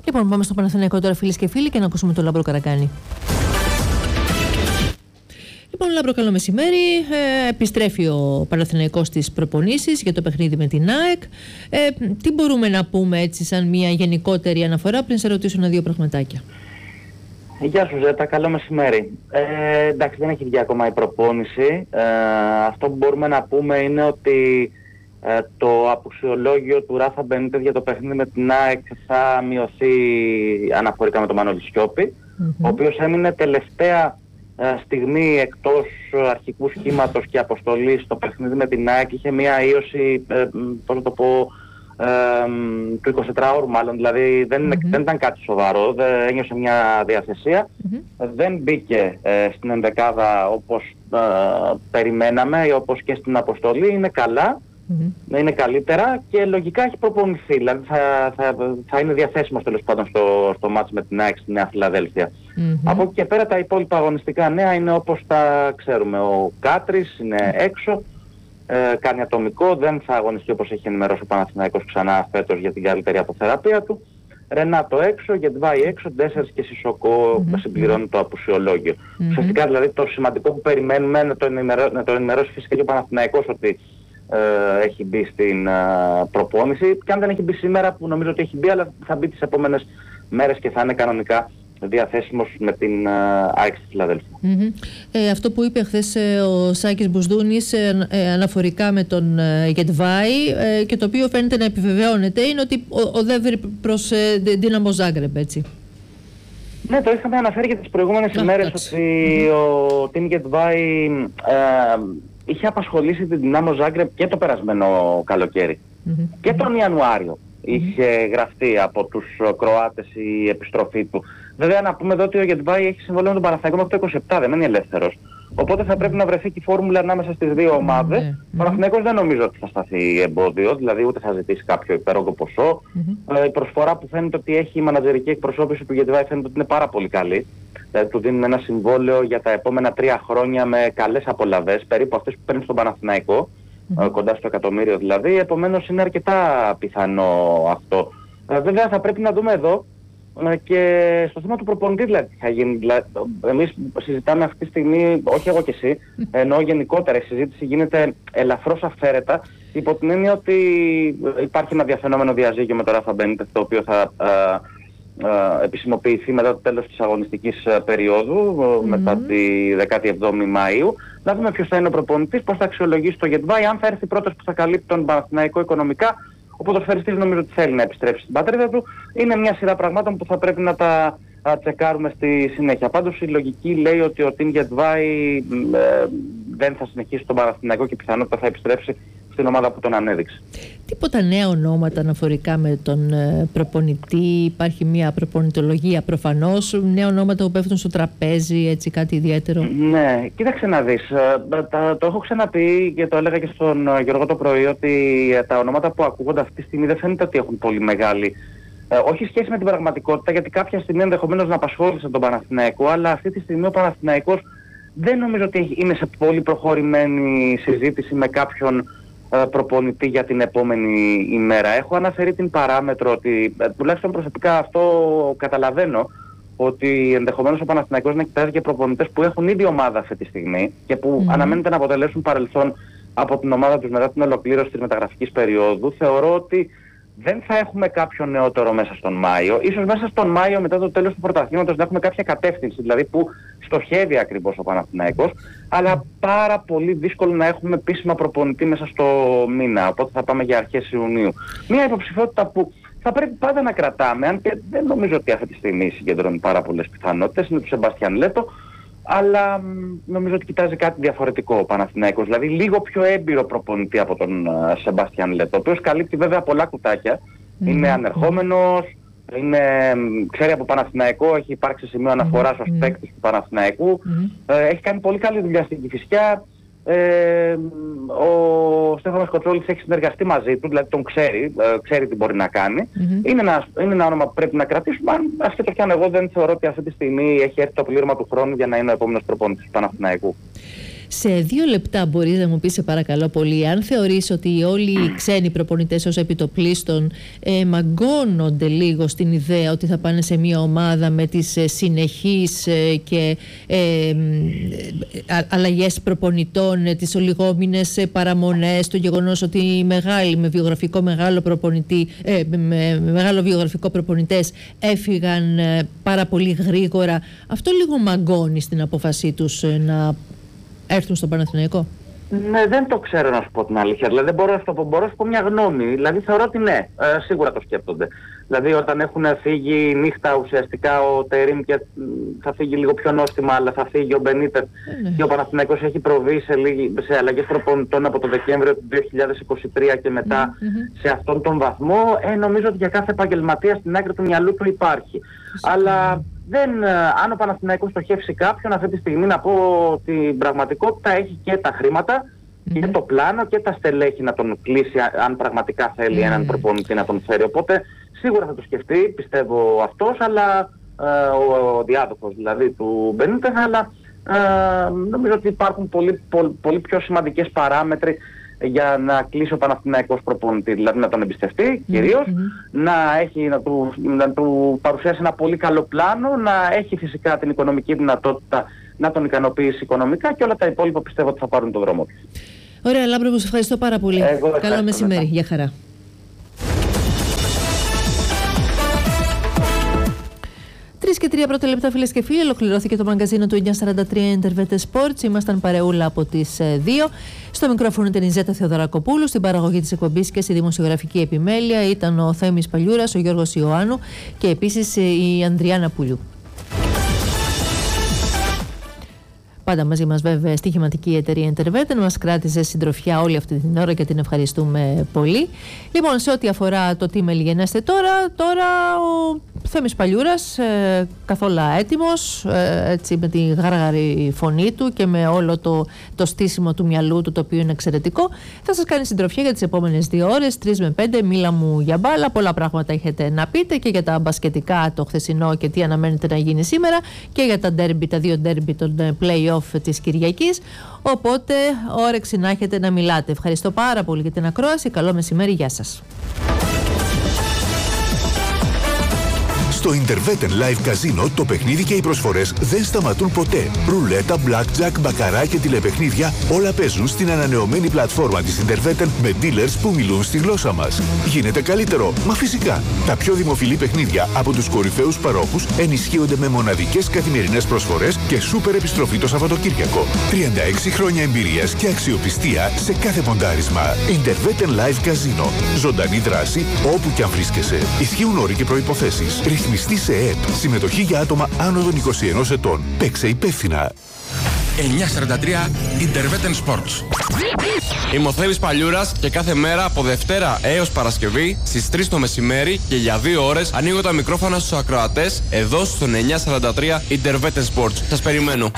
Λοιπόν, πάμε στο Παναθηναϊκό τώρα, φίλες και φίλοι, και να ακούσουμε τον Λάμπρο Καρακάνη. Λοιπόν, Λάμπρο, καλό μεσημέρι. Επιστρέφει ο Παναθηναϊκός στις προπονήσεις για το παιχνίδι με την ΑΕΚ. Τι μπορούμε να πούμε έτσι, σαν μια γενικότερη αναφορά, πριν σε ρωτήσω ένα-δύο πραγματάκια? Γεια σου Ζέτα, καλό μεσημέρι. Εντάξει, δεν έχει βγει ακόμα η προπόνηση. Αυτό που μπορούμε να πούμε είναι ότι το απουσιολόγιο του Ράφα Μπενίτες για το παιχνίδι με την ΑΕΚ θα μειωθεί αναφορικά με τον Μανώλη Σιώπη, ο οποίος έμεινε τελευταία στιγμή εκτός αρχικού σχήματος και αποστολής στο παιχνίδι με την ΑΕΚ. Είχε μια ίωση, πώς να το πω, του 24ωρου μάλλον, δηλαδή δεν ήταν κάτι σοβαρό, ένιωσε μια διαθεσία, δεν μπήκε στην ενδεκάδα όπως περιμέναμε ή όπως και στην αποστολή. Είναι καλά, είναι καλύτερα και λογικά έχει προπονηθεί, δηλαδή θα είναι διαθέσιμος τέλος πάντων στο μάτς με την ΑΕΚ στη Νέα Φιλαδέλφια. Από εκεί και πέρα τα υπόλοιπα αγωνιστικά νέα είναι όπως τα ξέρουμε. Ο Κάτρης είναι έξω, κάνει ατομικό, δεν θα αγωνιστεί όπως έχει ενημερώσει ο Παναθηναϊκός ξανά φέτος για την καλύτερη αποθεραπεία του. Ρενάτο έξω, Γετβάη έξω, Ντέσσερς και Σισοκό συμπληρώνει το απουσιολόγιο. Ουσιαστικά δηλαδή το σημαντικό που περιμένουμε να το ενημερώσει φυσικά και ο Παναθηναϊκός ότι έχει μπει στην προπόνηση, και αν δεν έχει μπει σήμερα, που νομίζω ότι έχει μπει, αλλά θα μπει τις επόμενες μέρες και θα είναι κανονικά διαθέσιμος με την ΑΕΚ στη Φιλαδέλφια. Αυτό που είπε χθες ο Σάκης Μπουσδούνης αναφορικά με τον Γετβάη, και το οποίο φαίνεται να επιβεβαιώνεται, είναι ότι οδεύει προς Δίναμο Ζάγκρεμπ, έτσι? Ναι, το είχαμε αναφέρει και τις προηγούμενες ημέρες ότι ο Τιμ Γετβάη είχε απασχολήσει την Δίναμο Ζάγκρεμπ και το περασμένο καλοκαίρι και τον Ιανουάριο. Είχε γραφτεί από τους Κροάτες η επιστροφή του. Βέβαια να πούμε εδώ ότι ο Γετβάη έχει συμβόλαιο με τον Παναθηναϊκό μέχρι το 27, δεν είναι ελεύθερος. Οπότε θα πρέπει να βρεθεί και η φόρμουλα ανάμεσα στις δύο ομάδες. Ο Παναθηναϊκός δεν νομίζω ότι θα σταθεί εμπόδιο, δηλαδή ούτε θα ζητήσει κάποιο υπέρογκο ποσό. Η προσφορά που φαίνεται ότι έχει η μανατζερική εκπροσώπηση του Γετβάη φαίνεται ότι είναι πάρα πολύ καλή. Δηλαδή του δίνουν ένα συμβόλαιο για τα επόμενα 3 χρόνια με καλές απολαβές, περίπου αυτές που παίρνει στον Παναθηναϊκό, κοντά στο εκατομμύριο δηλαδή. Επομένως είναι αρκετά πιθανό αυτό. Βέβαια θα πρέπει να δούμε εδώ και στο θέμα του προπονητή, δηλαδή τι θα γίνει. Δηλαδή, εμείς συζητάμε αυτή τη στιγμή, όχι εγώ και εσύ, ενώ γενικότερα η συζήτηση γίνεται ελαφρώς αυθαίρετα, υπό την έννοια ότι υπάρχει ένα διαφαινόμενο διαζύγιο με τον Ράφα Μπενίτες, το οποίο θα επισημοποιηθεί μετά το τέλος της αγωνιστικής περίοδου, μετά τη 17η Μαΐου. Να δούμε ποιος θα είναι ο προπονητής, πώς θα αξιολογήσει το Γετβάη, αν θα έρθει πρώτος που θα καλύπτει τον Παναθηναϊκό οικονομικά. Ο ποδοσφαιριστής νομίζω ότι θέλει να επιστρέψει στην πατρίδα του. Είναι μια σειρά πραγμάτων που θα πρέπει να τα τσεκάρουμε στη συνέχεια. Πάντως η λογική λέει ότι ο Τιμ Γετβάη δεν θα συνεχίσει τον Παναθηναϊκό και πιθανότατα θα επιστρέψει στην ομάδα που τον ανέδειξε. Τίποτα νέα ονόματα αναφορικά με τον προπονητή? Υπάρχει μια προπονητολογία προφανώς, νέα ονόματα που πέφτουν στο τραπέζι, έτσι κάτι ιδιαίτερο? Ναι, κοίταξε να δεις. Το έχω ξαναπεί και το έλεγα και στον Γιώργο το πρωί, ότι τα ονόματα που ακούγονται αυτή τη στιγμή δεν φαίνεται ότι έχουν πολύ μεγάλη όχι σχέση με την πραγματικότητα, γιατί κάποια στιγμή ενδεχομένως να απασχόλησαν τον Παναθηναϊκό, αλλά αυτή τη στιγμή ο Παναθηναϊκός δεν νομίζω ότι είναι σε πολύ προχωρημένη συζήτηση με κάποιον προπονητή για την επόμενη ημέρα. Έχω αναφέρει την παράμετρο ότι, τουλάχιστον προσωπικά αυτό καταλαβαίνω, ότι ενδεχομένως ο Παναθηναϊκός να κοιτάζει και προπονητές που έχουν ήδη ομάδα αυτή τη στιγμή και που αναμένεται να αποτελέσουν παρελθόν από την ομάδα τους μετά την ολοκλήρωση της μεταγραφικής περίοδου. Θεωρώ ότι δεν θα έχουμε κάποιο νεότερο μέσα στον Μάιο. Ίσως μέσα στον Μάιο, μετά το τέλος του πρωταθλήματος, να έχουμε κάποια κατεύθυνση, δηλαδή που στοχεύει ακριβώς ο Παναθηναϊκός, αλλά πάρα πολύ δύσκολο να έχουμε επίσημα προπονητή μέσα στο μήνα. Οπότε θα πάμε για αρχές Ιουνίου. Μια υποψηφιότητα που θα πρέπει πάντα να κρατάμε, αν και δεν νομίζω ότι αυτή τη στιγμή συγκεντρώνει πάρα πολλές πιθανότητες, είναι του Σεμπάστιαν Λέτο. Αλλά νομίζω ότι κοιτάζει κάτι διαφορετικό ο Παναθηναϊκός, δηλαδή λίγο πιο έμπειρο προπονητή από τον Σεμπάστιαν Λέτο, ο οποίος καλύπτει βέβαια πολλά κουτάκια, είναι ανερχόμενος, ξέρει από Παναθηναϊκό, έχει υπάρξει σημείο αναφοράς ως παίκτης του Παναθηναϊκού, έχει κάνει πολύ καλή δουλειά στην Κηφισιά. Ο Στέφανος Κοτσόλης έχει συνεργαστεί μαζί του, δηλαδή τον ξέρει τι μπορεί να κάνει. Είναι ένα όνομα που πρέπει να κρατήσουμε, ασχέτως κι αν εγώ δεν θεωρώ ότι αυτή τη στιγμή έχει έρθει το πλήρωμα του χρόνου για να είναι ο επόμενος προπονητής του Παναθηναϊκού. Σε 2 λεπτά μπορείς να μου πεις, σε παρακαλώ πολύ, αν θεωρείς ότι όλοι οι ξένοι προπονητές ως επιτοπλίστων μαγκώνονται λίγο στην ιδέα ότι θα πάνε σε μια ομάδα με τις συνεχείς και αλλαγές προπονητών, τις ολιγόμενες παραμονές, το γεγονός ότι οι μεγάλοι με βιογραφικό μεγάλο προπονητή, με μεγάλο βιογραφικό προπονητές έφυγαν πάρα πολύ γρήγορα. Αυτό λίγο μαγκώνει στην απόφασή τους να έρθουν στον Παναθηναϊκό. Ναι, δεν το ξέρω, να σου πω την αλήθεια. Δηλαδή, δεν μπορώ να σου πω, μπορώ να σου πω μια γνώμη. Δηλαδή, θεωρώ ότι ναι, σίγουρα το σκέπτονται. Δηλαδή, όταν έχουν φύγει νύχτα ουσιαστικά ο Τερίμ και θα φύγει λίγο πιο νόστιμα, αλλά θα φύγει ο Μπενίτες και ο Παναθηναϊκός έχει προβεί σε αλλαγές προπονητών από το Δεκέμβριο του 2023 και μετά σε αυτόν τον βαθμό, νομίζω ότι για κάθε επαγγελματία στην άκρη του μυαλού του υπάρχει. Αλλά αν ο Παναθηναϊκός στοχεύσει κάποιον, αυτή τη στιγμή να πω ότι την πραγματικότητα έχει και τα χρήματα και το πλάνο και τα στελέχη να τον κλείσει, αν πραγματικά θέλει έναν προπονητή να τον φέρει. Οπότε σίγουρα θα το σκεφτεί, πιστεύω αυτός, αλλά ο διάδοχος δηλαδή του Μπενίτες, αλλά νομίζω ότι υπάρχουν πολύ πιο σημαντικές παράμετροι για να κλείσει ο Παναθηναϊκός προπονητή, δηλαδή να τον εμπιστευτεί κυρίως, να του παρουσιάσει ένα πολύ καλό πλάνο, να έχει φυσικά την οικονομική δυνατότητα να τον ικανοποιήσει οικονομικά και όλα τα υπόλοιπα πιστεύω ότι θα πάρουν τον δρόμο του. Ωραία, Λάμπρο, μου σε ευχαριστώ πάρα πολύ. Καλό μεσημέρι. Γεια χαρά. 3 και 3 πρώτα λεπτά, φίλες και φίλοι. Ολοκληρώθηκε το μαγκαζίνο του 943 Intervete Sports. Ήμασταν παρεούλα από τις 2. Στο μικρόφωνο ήταν η Ζέτα Θεοδωρακοπούλου. Στην παραγωγή της εκπομπής και στη δημοσιογραφική επιμέλεια ήταν ο Θέμης Παλιούρας, ο Γιώργος Ιωάννου και επίσης η Ανδριάνα Πουλιού. Πάντα μαζί μας βέβαια στοιχηματική εταιρεία Intervete, μας κράτησε συντροφιά όλη αυτή την ώρα και την ευχαριστούμε πολύ. Λοιπόν, σε ό,τι αφορά το τι μελιγενέστε τώρα ο Θέμης Παλιούρας καθόλου έτοιμος, έτσι με τη γάργαρη φωνή του και με όλο το στήσιμο του μυαλού του, το οποίο είναι εξαιρετικό, θα σας κάνει συντροφιά για τις επόμενες 2 ώρες, 3 με 5, μίλα μου για μπάλα, πολλά πράγματα έχετε να πείτε και για τα μπασκετικά, το χθεσινό και τι αναμένετε να γίνει σήμερα και για τα ντέρμπι, τα 2 ντέρμπι των play-off της Κυριακής, οπότε όρεξη να έχετε να μιλάτε. Ευχαριστώ πάρα πολύ για την ακρόαση, καλό μεσημέρι, γεια σας. Στο Interveten Live Casino το παιχνίδι και οι προσφορές δεν σταματούν ποτέ. Ρουλέτα, blackjack, μπακαρά και τηλεπαιχνίδια όλα παίζουν στην ανανεωμένη πλατφόρμα της Interveten με dealers που μιλούν στη γλώσσα μας. Γίνεται καλύτερο, μα φυσικά. Τα πιο δημοφιλή παιχνίδια από τους κορυφαίους παρόχους ενισχύονται με μοναδικές καθημερινές προσφορές και σούπερ επιστροφή το Σαββατοκύριακο. 36 χρόνια εμπειρίας και αξιοπιστία σε κάθε ποντάρισμα. Interveten Live Casino. Ζωντανή δράση όπου κι αν βρίσκεσαι. Ισχύουν όροι και προϋποθέσεις. Ρυθμιστή σε ΕΕΠ. Συμμετοχή για άτομα άνω των 21 ετών. Παίξε υπεύθυνα. 943 Interveten Sports. Είμαι ο Θέμης Παλιούρας και κάθε μέρα από Δευτέρα έως Παρασκευή στις 3 το μεσημέρι και για 2 ώρες ανοίγω τα μικρόφωνα στους ακροατές εδώ στον 943 Interveten Sports. Σας περιμένω.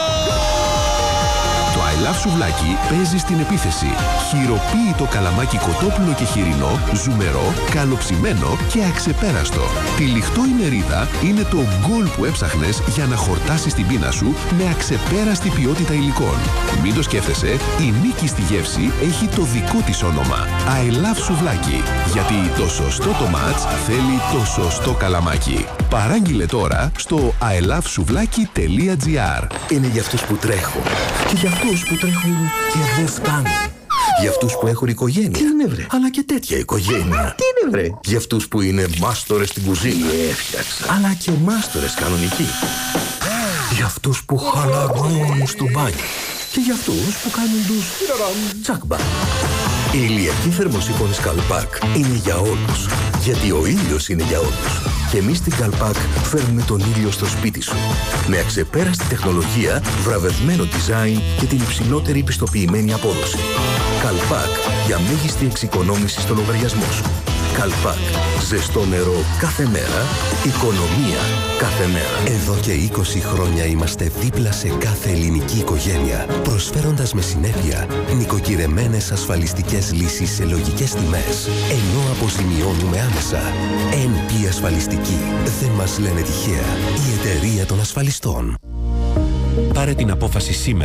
Το I Love Σουβλάκι παίζει στην επίθεση. Χειροποίητο καλαμάκι κοτόπουλο και χοιρινό, ζουμερό, καλοψημένο και αξεπέραστο. Τυλιχτό η μερίδα είναι το γκολ που έψαχνες για να χορτάσεις την πείνα σου με αξεπέραστη ποιότητα υλικών. Μην το σκέφτεσαι, η νίκη στη γεύση έχει το δικό της όνομα. I Love Σουβλάκι. Γιατί το σωστό το μάτς θέλει το σωστό καλαμάκι. Παράγγειλε τώρα στο ilovesuvlaki.gr. Είναι για αυτούς που τρέχουν και για αυτούς που τρέχουν και δεν φτάνουν. Για αυτούς που έχουν οικογένεια. Τι είναι βρε? Αλλά και τέτοια οικογένεια. Τι είναι βρε? Για αυτούς που είναι μάστορες στην κουζίνα. Έφτιαξα. Αλλά και μάστορες κανονικοί. Για αυτούς που χαλαρώνουν στο μπάνιο. Και για αυτούς που κάνουν τους τσάκμπα. Η ηλιακή θερμοσύφωνη Καλπάκ είναι για όλους. Γιατί ο ήλιος είναι για όλους. Και εμείς στην Καλπάκ φέρνουμε τον ήλιο στο σπίτι σου. Με αξεπέραστη τεχνολογία, βραβευμένο design και την υψηλότερη πιστοποιημένη απόδοση. Καλπάκ για μέγιστη εξοικονόμηση στο λογαριασμό σου. Καλπάκ. Ζεστό νερό κάθε μέρα. Οικονομία κάθε μέρα. Εδώ και 20 χρόνια είμαστε δίπλα σε κάθε ελληνική οικογένεια, προσφέροντας με συνέπεια νοικοκυρεμένες ασφαλιστικές λύσεις σε λογικές τιμές, ενώ αποζημιώνουμε άμεσα. NP Ασφαλιστική. Δεν μας λένε τυχαία. Η εταιρεία των ασφαλιστών. Πάρε την απόφαση σήμερα και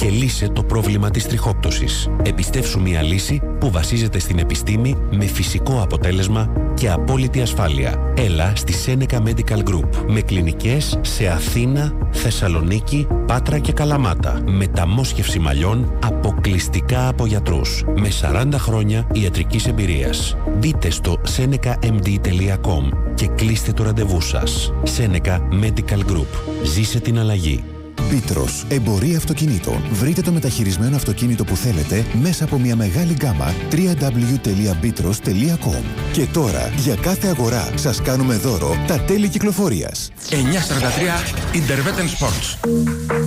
και λύσε το πρόβλημα της τριχόπτωσης. Επιστεύσου μια λύση που βασίζεται στην επιστήμη με φυσικό αποτέλεσμα και απόλυτη ασφάλεια. Έλα στη Seneca Medical Group με κλινικές σε Αθήνα, Θεσσαλονίκη, Πάτρα και Καλαμάτα. Μεταμόσχευση μαλλιών αποκλειστικά από γιατρούς με 40 χρόνια ιατρικής εμπειρίας. Μπείτε στο senecamd.com και κλείστε το ραντεβού σας. Seneca Medical Group. Ζήσε την αλλαγή. Μπίτρος, εμπορία αυτοκινήτων. Βρείτε το μεταχειρισμένο αυτοκίνητο που θέλετε μέσα από μια μεγάλη γκάμα www.bitros.com. Και τώρα, για κάθε αγορά, σας κάνουμε δώρο τα τέλη κυκλοφορίας. 943 Interveten Sports.